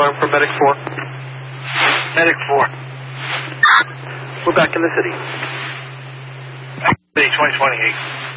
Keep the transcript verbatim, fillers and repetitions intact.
alarm from Medic four. Medic four. We're back in the city. twenty twenty-eight.